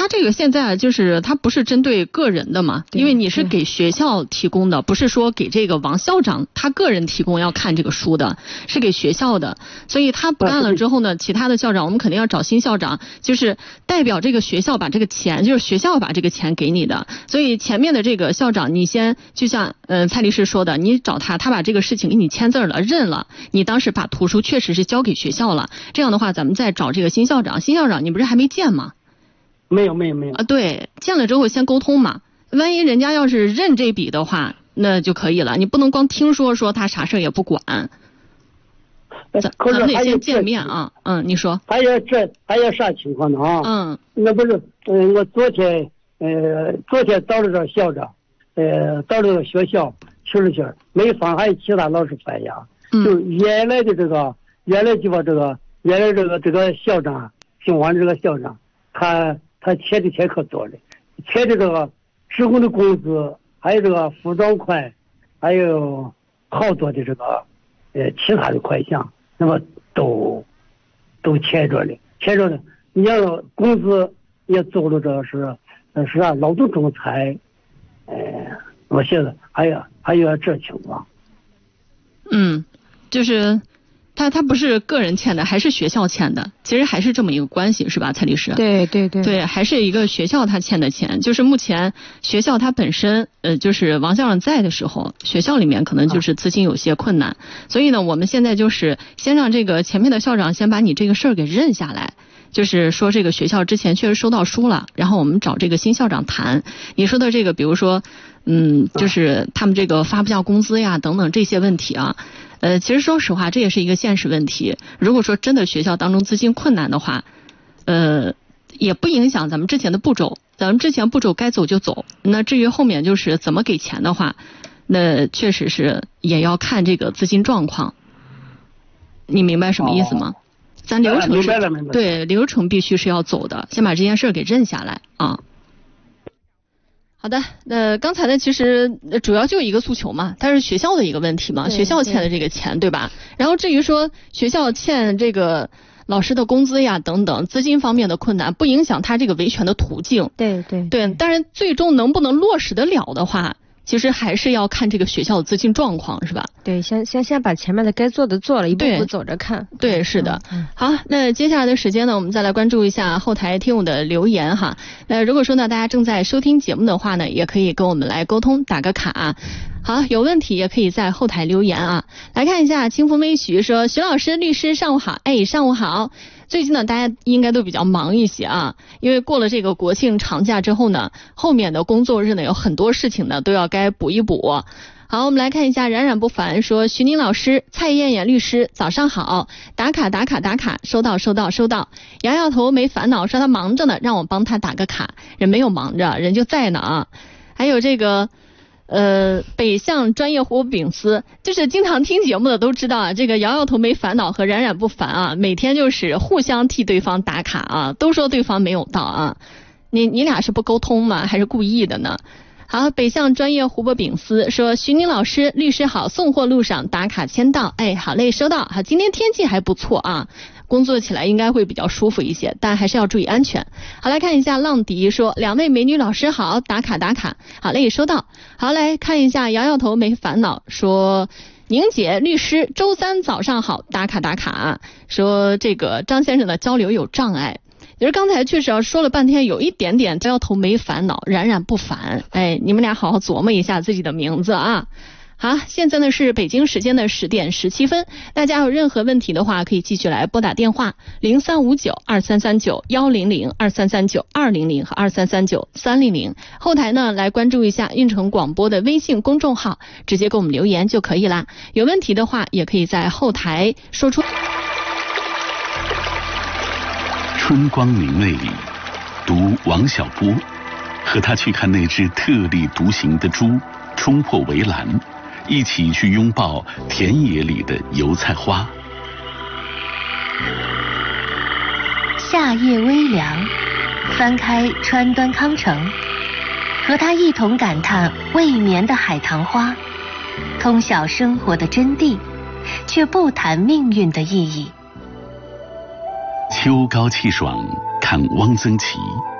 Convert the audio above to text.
他这个现在就是他不是针对个人的嘛，因为你是给学校提供的，不是说给这个王校长他个人提供要看这个书的，是给学校的。所以他不干了之后呢，其他的校长我们肯定要找新校长，就是代表这个学校把这个钱，就是学校把这个钱给你的。所以前面的这个校长，你先就像蔡律师说的，你找他把这个事情给你签字了，认了，你当时把图书确实是交给学校了。这样的话，咱们再找这个新校长。新校长你不是还没见吗？ 没有啊， 对，见了之后先沟通嘛。万一人家要是认这笔的话，那就可以了。你不能光听说他啥事也不管。 可是咱们得先见面啊。你说。 还有啥情况呢啊？那不是，我昨天找了这校长，到这个学校去了去，没放还有其他老师反映，就原来就把这个校长，姓王这个校长，他贴的贴可多了，贴的这个职工的工资，还有这个服装款，还有好多的这个其他的款项，那么都贴着了。你要工资也走了，这是劳动仲裁，我现在还有这情况。 就是他不是个人欠的，还是学校欠的，其实还是这么一个关系，是吧，蔡律师？对，还是一个学校他欠的钱。就是目前学校他本身就是王校长在的时候，学校里面可能就是资金有些困难，所以呢我们现在就是先让这个前面的校长先把你这个事儿给认下来，就是说这个学校之前确实收到书了，然后我们找这个新校长谈。你说的这个比如说就是他们这个发不下工资呀等等这些问题啊，其实说实话这也是一个现实问题。如果说真的学校当中资金困难的话，也不影响咱们之前的步骤，咱们之前步骤该走就走。那至于后面就是怎么给钱的话，那确实是也要看这个资金状况。你明白什么意思吗？咱流程是对，流程必须是要走的，先把这件事给认下来啊。好的，刚才呢其实主要就一个诉求嘛，它是学校的一个问题嘛，学校欠的这个钱，对吧？然后至于说学校欠这个老师的工资呀等等资金方面的困难，不影响他这个维权的途径。对，但是最终能不能落实得了的话，其实还是要看这个学校的资金状况，是吧？ 对，先把前面的该做的做了，一步步走着看。 对，是的。好，那接下来的时间呢，我们再来关注一下后台听友的留言哈。那如果说呢，大家正在收听节目的话呢，也可以跟我们来沟通，打个卡。好，有问题也可以在后台留言啊。来看一下清风微徐说，徐老师律师上午好。上午好。最近呢大家应该都比较忙一些啊，因为过了这个国庆长假之后呢，后面的工作日呢有很多事情呢都要该补一补。好，我们来看一下冉冉不凡说，徐宁老师、蔡燕燕律师早上好，打卡，收到。摇摇头没烦恼说他忙着呢，让我帮他打个卡，人没有忙着，人就在呢啊。还有这个北向专业户丙斯，就是经常听节目的都知道啊，这个摇摇头没烦恼和冉冉不凡啊，每天就是互相替对方打卡啊，都说对方没有到啊，你俩是不沟通吗？还是故意的呢？好，北向专业湖泊丙斯说，徐宁老师律师好，送货路上打卡签到。好嘞，收到。好，今天天气还不错啊，工作起来应该会比较舒服一些，但还是要注意安全。好，来看一下浪迪说，两位美女老师好，打卡。好嘞，收到。好，来看一下摇摇头没烦恼说，宁姐律师周三早上好，打卡。说这个张先生的交流有障碍。就是刚才确实说了半天，有一点点摇摇头没烦恼，冉冉不凡。你们俩好好琢磨一下自己的名字啊。好，现在呢是北京时间的10点17分，大家有任何问题的话，可以继续来拨打电话03592339-100、2339-200和2339-300。后台呢来关注一下运城广播的微信公众号，直接给我们留言就可以啦。有问题的话，也可以在后台说出。 春光明媚里，读王小波，和他去看那只特立独行的猪冲破围栏，一起去拥抱田野里的油菜花。 夏夜微凉，翻开川端康成，和他一同感叹未眠的海棠花，通晓生活的真谛，却不谈命运的意义。 秋高气爽，看汪曾祺。